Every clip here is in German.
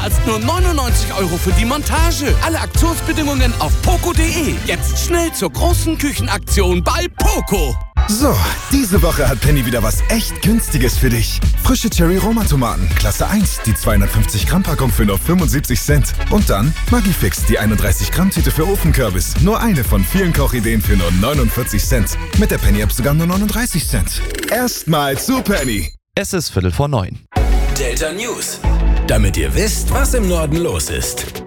zahlst nur 99 € für die Montage. Alle Aktionsbedingungen auf poco.de. Jetzt schnell zur großen Küchenaktion bei Poco. So, diese Woche hat Penny wieder was echt Günstiges für dich. Frische Cherry-Roma-Tomaten, Klasse 1, die 250-Gramm-Packung für nur 75 Cent. Und dann Maggi-Fix, die 31-Gramm-Tüte für Ofenkürbis. Nur eine von vielen Kochideen für nur 49 Cent. Mit der Penny-App sogar nur 39 Cent. Erstmal zu Penny. Es ist 8:45. Delta News. Damit ihr wisst, was im Norden los ist.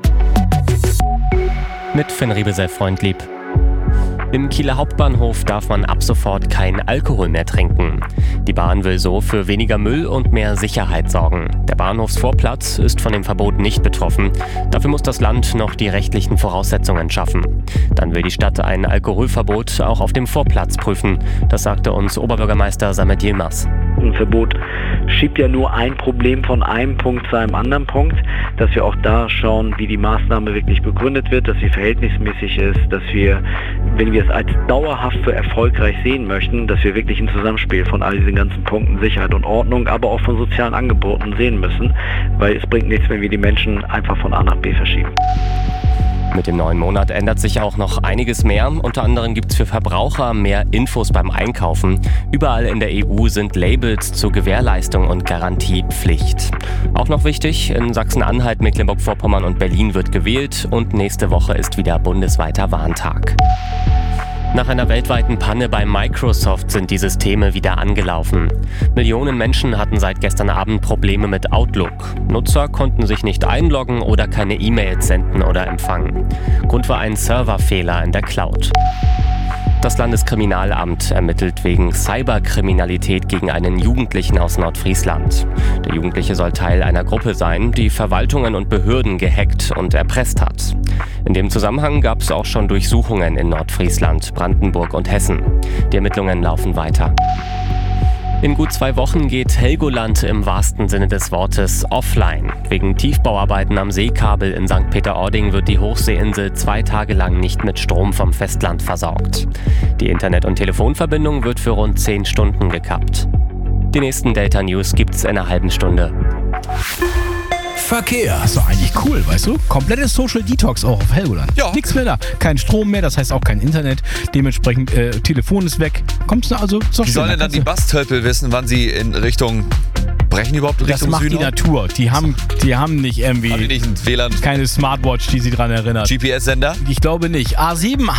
Mit Finn Riebesell-Freundlieb. Im Kieler Hauptbahnhof darf man ab sofort kein Alkohol mehr trinken. Die Bahn will so für weniger Müll und mehr Sicherheit sorgen. Der Bahnhofsvorplatz ist von dem Verbot nicht betroffen. Dafür muss das Land noch die rechtlichen Voraussetzungen schaffen. Dann will die Stadt ein Alkoholverbot auch auf dem Vorplatz prüfen. Das sagte uns Oberbürgermeister Samet Yilmaz. Ein Verbot schiebt ja nur ein Problem von einem Punkt zu einem anderen Punkt, dass wir auch da schauen, wie die Maßnahme wirklich begründet wird, dass sie verhältnismäßig ist, dass wir, wenn wir es als dauerhaft für erfolgreich sehen möchten, dass wir wirklich ein Zusammenspiel von all diesen ganzen Punkten Sicherheit und Ordnung, aber auch von sozialen Angeboten sehen müssen, weil es bringt nichts, wenn wir die Menschen einfach von A nach B verschieben. Mit dem neuen Monat ändert sich auch noch einiges mehr. Unter anderem gibt es für Verbraucher mehr Infos beim Einkaufen. Überall in der EU sind Labels zur Gewährleistung und Garantie Pflicht. Auch noch wichtig, in Sachsen-Anhalt, Mecklenburg-Vorpommern und Berlin wird gewählt und nächste Woche ist wieder bundesweiter Warntag. Nach einer weltweiten Panne bei Microsoft sind die Systeme wieder angelaufen. Millionen Menschen hatten seit gestern Abend Probleme mit Outlook. Nutzer konnten sich nicht einloggen oder keine E-Mails senden oder empfangen. Grund war ein Serverfehler in der Cloud. Das Landeskriminalamt ermittelt wegen Cyberkriminalität gegen einen Jugendlichen aus Nordfriesland. Der Jugendliche soll Teil einer Gruppe sein, die Verwaltungen und Behörden gehackt und erpresst hat. In dem Zusammenhang gab es auch schon Durchsuchungen in Nordfriesland, Brandenburg und Hessen. Die Ermittlungen laufen weiter. In gut 2 Wochen geht Helgoland im wahrsten Sinne des Wortes offline. Wegen Tiefbauarbeiten am Seekabel in St. Peter-Ording wird die Hochseeinsel 2 Tage lang nicht mit Strom vom Festland versorgt. Die Internet- und Telefonverbindung wird für rund 10 Stunden gekappt. Die nächsten Delta News gibt's in einer halben Stunde. Verkehr. Das ist doch eigentlich cool, weißt du? Komplettes Social Detox auch auf Helgoland. Ja. Nichts mehr da. Kein Strom mehr, das heißt auch kein Internet. Dementsprechend, Telefon ist weg. Kommst du also zur Wie sollen denn dann die Bastölpel wissen, wann sie in Richtung brechen überhaupt in Richtung Das macht Süden? die Natur. Die haben nicht irgendwie Haben die nicht ein WLAN? keine Smartwatch, die sie dran erinnert. GPS-Sender? Ich glaube nicht. A7